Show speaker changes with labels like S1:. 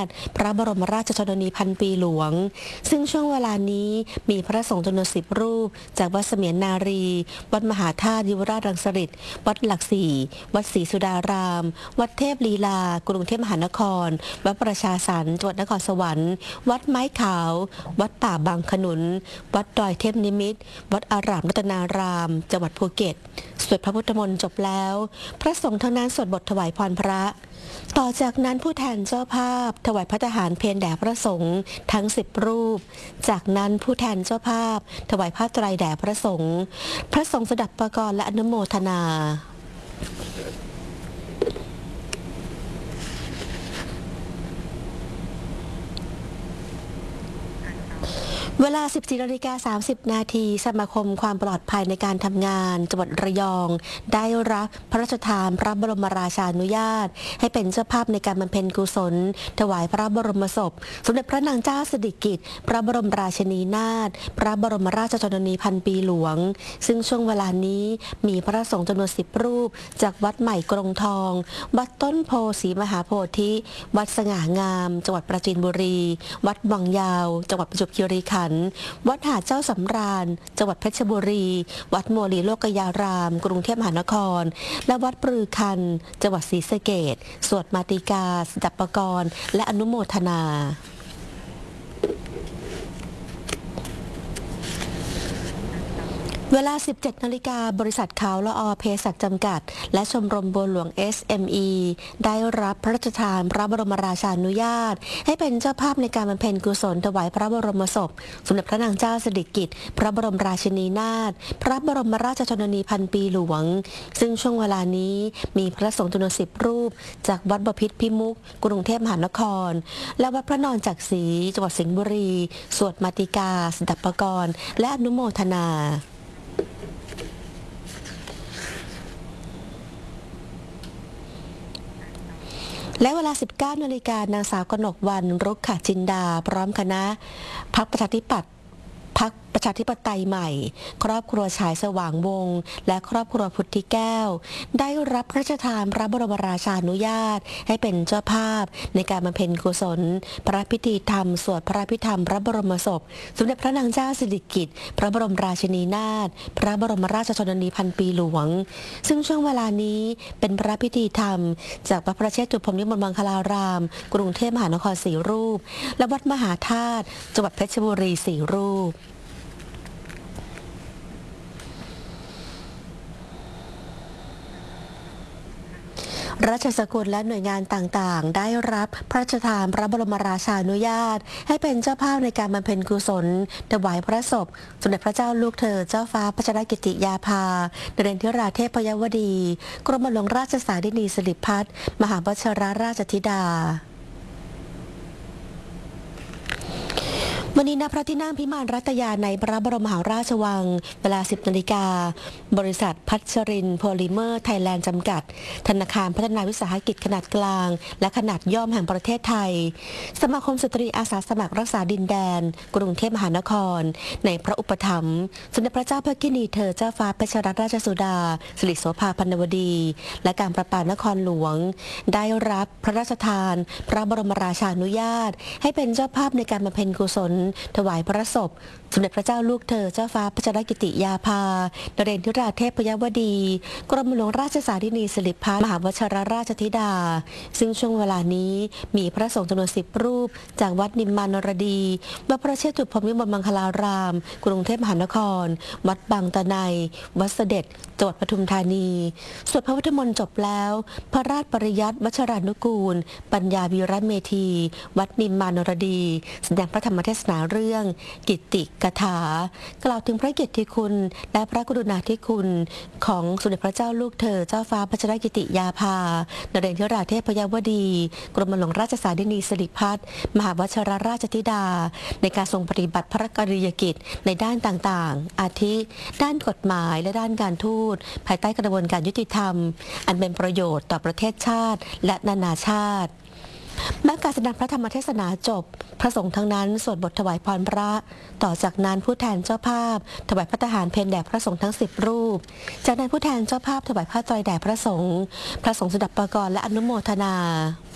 S1: ถพระบรมราชชนนีพันปีหลวงซึ่งช่วงเวลานี้มีพระสงฆ์จำนวน10 รูปจากวัดเสมียนนารีวัดมหาธาตุยุวราชรังสฤษฎ์วัดหลักสี่วัดศรีสุดาราม วัดเทพลีลากรุงเทพมหานครวัดประชาสรรค์จังหวัดนครสวรรค์วัดไม้ขาววัดป่าบางขนุนวัดดอยเทพนิมิตรวัดอารามรัตนารามจังหวัดภูเก็ตสวดพระพุทธมนต์จบแล้วพระสงฆ์ทั้งนั้นสวดบทถวายพรพระต่อจากนั้นผู้แทนเจ้าภาพถวายพระทหารเพลแด่พระสงฆ์ทั้ง10 รูปจากนั้นผู้แทนเจ้าภาพถวายผ้าไตรแด่พระสงฆ์พระสงฆ์สดับประกรณ์และอนุโมทนาเวลา 14:30 นาทีสมาคมความปลอดภัยในการทำงานจังหวัดระยองได้รับพระราชทานพระบรมราชานุญาตให้เป็นเจ้าภาพในการบำเพ็ญกุศลถวายพระบรมศพสมเด็จพระนางเจ้าสิริกิติ์พระบรมราชินีนาถพระบรมราชชนนีพันปีหลวงซึ่งช่วงเวลานี้มีพระสงฆ์จำนวน10 รูปจากวัดใหม่กรงทองวัดต้นโพศรีมหาโพธิวัดสง่างามจังหวัดปราจีนบุรีวัดวังยาวจังหวัดประจวบคีรีขันธ์วัดหาดเจ้าสำราญจังหวัดเพชรบุรีวัดโมลีโลกยารามกรุงเทพมหานครและวัดปรือคันจังหวัดศรีสะเกษสวดมาติกาสดับประกรณ์และอนุโมทนาเวลา 17 นาฬิกาบริษัทขาวละอเภสัชจำกัดและชมรมบัวหลวง SME ได้รับพระราชทานพระบรมราชานุญาตให้เป็นเจ้าภาพในการบำเพ็ญกุศลถวายพระบรมศพสมเด็จพระนางเจ้าสิริกิติ์พระบรมราชินีนาถพระบรมราชชนนีพันปีหลวงซึ่งช่วงเวลานี้มีพระสงฆ์จำนวน10 รูปจากวัดบพิตรพิมุขกรุงเทพมหานครและวัดพระนอนจักรีจังหวัดสิงห์บุรีสวดมาติกาสดับประกรณ์และอนุโมทนาและเวลา 19 นาฬิกานางสาวกนกวรรณ รุกขจินดาพร้อมคณะพรรคประชาธิปัตย์พรรคประชาธิปไตยใหม่ครอบครัวฉายสว่างวงศ์และครอบครัวพุทธิแก้วได้รับพระราชทานพระบรมราชานุญาตให้เป็นเจ้าภาพในการบำเพ็ญกุศลพระพิธีธรรมสวดพระพิธรรมพระบรมศพสมเด็จพระนางเจ้าสิริกิติ์พระบรมราชินีนาถพระบรมราชชนนีพันปีหลวงซึ่งช่วงเวลานี้เป็นพระพิธีธรรมจากพระประเชษฐุพรหมวิมลมังคลารามกรุงเทพมหานคร4 รูปและวัดมหาธาตุจังหวัดเพชรบุรี4 รูปราชสกุลและหน่วยงานต่างๆได้รับพระราชทานพระบรมราชานุญาตให้เป็นเจ้าภาพในการบำเพ็ญกุศลถวายพระศพสมเด็จพระเจ้าลูกเธอเจ้าฟ้าพัชรกิติยาภานเรนทิราเทพยวดีกรมหลวงราชสารินีสิริพัฒน์มหาวชิรราชธิดาวันนี้ณพระที่นั่งพิมานรัตยาในพระบรมมหาราชวังเวลา 10 นาฬิกาบริษัทพัชรินโพลิเมอร์ไทยแลนด์จำกัดธนาคารพัฒนาวิสาหกิจขนาดกลางและขนาดย่อมแห่งประเทศไทยสมาคมสตรีอาสาสมัครรักษาดินแดนกรุงเทพมหานครในพระอุปถัมภ์สมเด็จพระเจ้าพระกินีเธอเจ้าฟ้าเพชรรัตนราชสุดาสิริโสภาพันวดีและการประปานครหลวงได้รับพระราชทานพระบรมราชานุญาตให้เป็นเจ้าภาพในการบำเพ็ญกุศลถวายพระศพสมเด็จพระเจ้าลูกเธอเจ้าฟ้าพัชรกิติยาภานเรนทิราเทพยวดีกรมหลวงราชสารินีสิริพัฒน์มหาวชิรราชธิดาซึ่งช่วงเวลานี้มีพระสงฆ์จำนวน10 รูปจากวัดนิมมานรดีวัดพระเชษฐุพรหมวิมลมังคลารามกรุงเทพมหานครวัดบางตะไนวัดเสด็จจังหวัดปทุมธานีสวดพระพุทธมนต์จบแล้วพระราชปริยัติวัชรานุกูลปัญญาวีรเมธีวัดนิมมานรดีแสดงพระธรรมเทศนาเรื่องกิตติกถากล่าวถึงพระเกียรติคุณและพระกรุณาธิคุณของสมเด็จพระเจ้าลูกเธอเจ้าฟ้าพัชรกิติยาภานเรนทิราเทพยวดีกรมหลวงราชสารินีสิริพัฒน์มหาวชิรราชธิดาในการทรงปฏิบัติพระกรณียกิจในด้านต่างๆอาทิด้านกฎหมายและด้านการทูตภายใต้กระบวนการยุติธรรมอันเป็นประโยชน์ต่อประเทศชาติและนานาชาติเมื่อการแสดงพระธรรมเทศนาจบพระสงฆ์ทั้งนั้นสวดบทถวายพรพระต่อจากนั้นผู้แทนเจ้าภาพถวายพระทหารเพลแด่พระสงฆ์ทั้ง10 รูปจากนั้นผู้แทนเจ้าภาพถวายผ้าไตรแด่พระสงฆ์สดับประกรณ์และอนุโมทนา